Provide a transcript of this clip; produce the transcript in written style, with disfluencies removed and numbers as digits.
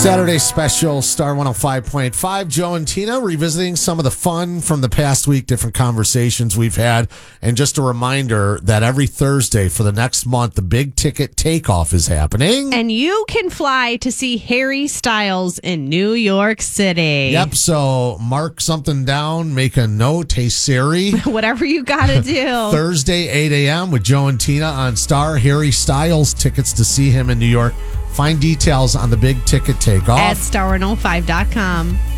Saturday special, Star 105.5. Joe and Tina revisiting some of the fun from the past week, different conversations we've had. And just a reminder that every Thursday for the next month, the big ticket takeoff is happening. And you can fly to see Harry Styles in New York City. Yep, so mark something down, make a note. Hey, Siri. Whatever you got to do. Thursday, 8 a.m. with Joe and Tina on Star. Harry Styles tickets to see him in New York. Find details on the big ticket takeoff at star105.com.